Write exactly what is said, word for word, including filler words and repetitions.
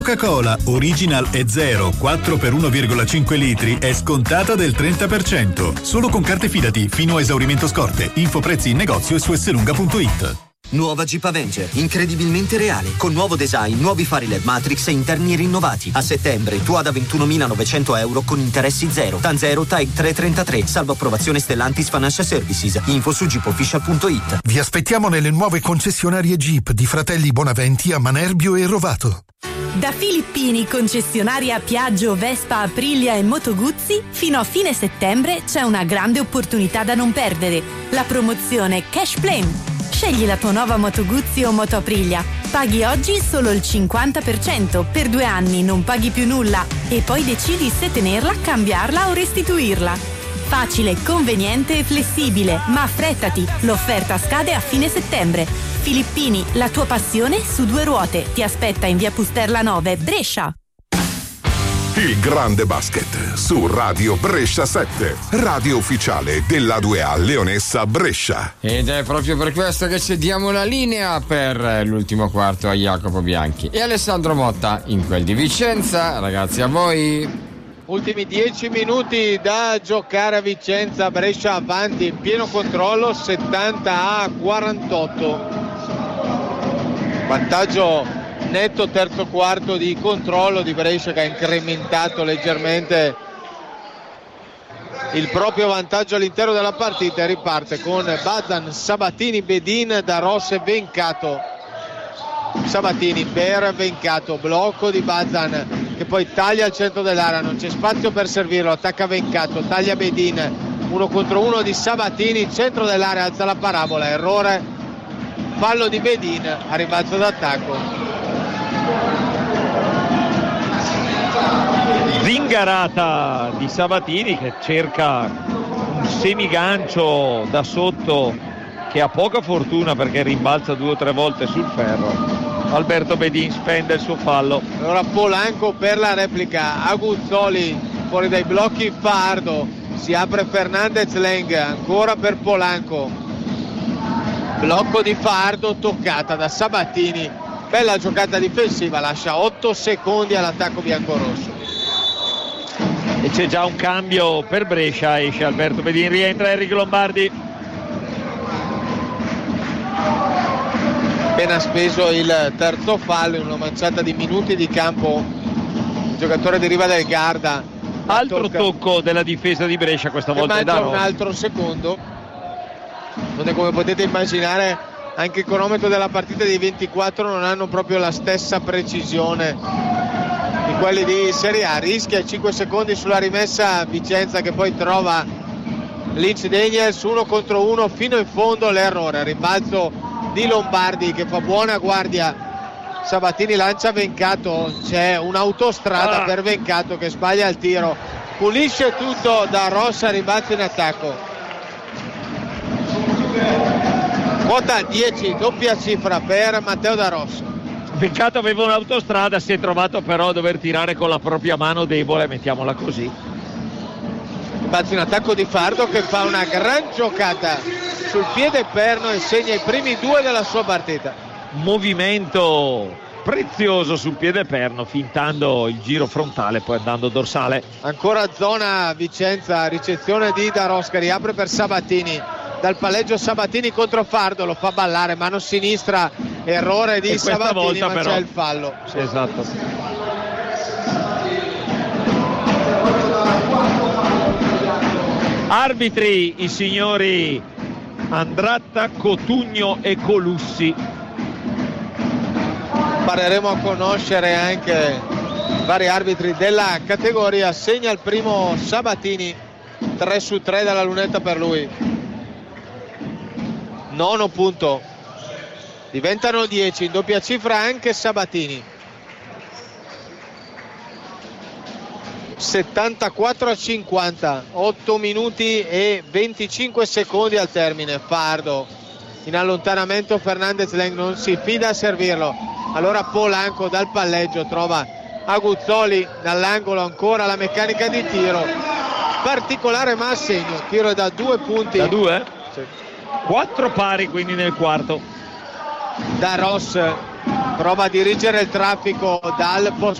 Coca-Cola Original e Zero quattro per uno virgola cinque litri è scontata del trenta per cento. Solo con carte Fidati fino a esaurimento scorte. Info prezzi in negozio e su esselunga punto it. Nuova Jeep Avenger, incredibilmente reale, con nuovo design, nuovi fari L E D Matrix e interni rinnovati. A settembre tu da ventunomilanovecento euro con interessi zero. Tanzero Type trecentotrentatré, salvo approvazione Stellantis Financial Services. Info su jeep official punto it. Vi aspettiamo nelle nuove concessionarie Jeep di Fratelli Bonaventi a Manerbio e Rovato. Da Filippini, concessionaria Piaggio, Vespa, Aprilia e Moto Guzzi, fino a fine settembre c'è una grande opportunità da non perdere. La promozione Cash Plan. Scegli la tua nuova Moto Guzzi o Moto Aprilia. Paghi oggi solo il cinquanta per cento, per due anni non paghi più nulla e poi decidi se tenerla, cambiarla o restituirla. Facile, conveniente e flessibile, ma affrettati, l'offerta scade a fine settembre. Filippini, la tua passione su due ruote, ti aspetta in via Pusterla nove, Brescia. Il grande basket su Radio Brescia sette, radio ufficiale della due A Leonessa Brescia. Ed è proprio per questo che cediamo la linea per l'ultimo quarto a Jacopo Bianchi e Alessandro Motta in quel di Vicenza. Ragazzi, a voi. Ultimi dieci minuti da giocare a Vicenza, Brescia avanti in pieno controllo, settanta a quarantotto. Vantaggio netto terzo quarto di controllo di Brescia, che ha incrementato leggermente il proprio vantaggio all'interno della partita, e riparte con Bazan, Sabatini, Bedin, Daros e Vencato. Sabatini per Vencato, blocco di Bazan che poi taglia al centro dell'area, non c'è spazio per servirlo, attacca Vencato, taglia Bedin, uno contro uno di Sabatini, centro dell'area, alza la parabola, errore, fallo di Bedin, a rimbalzo d'attacco. Zingarata di Sabatini che cerca un semigancio da sotto che ha poca fortuna perché rimbalza due o tre volte sul ferro. Alberto Bedin spende il suo fallo. Allora Polanco per la replica, Aguzzoli fuori dai blocchi, Fardo, si apre Fernandez Leng, ancora per Polanco, blocco di Fardo, toccata da Sabatini, bella giocata difensiva, lascia otto secondi all'attacco biancorosso. E c'è già un cambio per Brescia, esce Alberto Bedin, rientra Enrico Lombardi. Appena speso il terzo fallo in una manciata di minuti di campo, il giocatore di Riva del Garda. Altro tocca, tocco della difesa di Brescia, questa volta è da un altro secondo, donde come potete immaginare anche il cronometro della partita dei ventiquattro non hanno proprio la stessa precisione di quelli di Serie A. Rischia cinque secondi sulla rimessa Vicenza, che poi trova Lynch Daniels uno contro uno fino in fondo, l'errore, rimbalzo di Lombardi che fa buona guardia, Sabatini lancia Vencato, c'è un'autostrada ah. per Vencato che sbaglia il tiro, pulisce tutto da Rossa, rimbalzo in attacco. Quota dieci, doppia cifra per Matteo Da Rossa. Vencato aveva un'autostrada, si è trovato però a dover tirare con la propria mano debole, mettiamola così. Rimbalzo in attacco di Fardo che fa una gran giocata sul piede perno e segna i primi due della sua partita. Movimento prezioso sul piede perno, fintando il giro frontale, poi andando dorsale. Ancora zona Vicenza, ricezione di Daros che riapre per Sabatini, dal palleggio Sabatini contro Fardo, lo fa ballare, mano sinistra, errore di Sabatini, ma però c'è il fallo. Sì, esatto. Arbitri i signori Andratta, Cotugno e Colussi. Impareremo a conoscere anche vari arbitri della categoria. Segna il primo Sabatini, tre su tre dalla lunetta per lui. Nono punto, diventano dieci, in doppia cifra anche Sabatini. settantaquattro a cinquanta, otto minuti e venticinque secondi al termine. Fardo in allontanamento, Fernandez Leng non si fida a servirlo, allora Polanco dal palleggio trova Aguzzoli dall'angolo, ancora la meccanica di tiro particolare ma a segno, tiro è da due punti. Da due? Sì. Quattro pari quindi nel quarto. Da Ross prova a dirigere il traffico dal post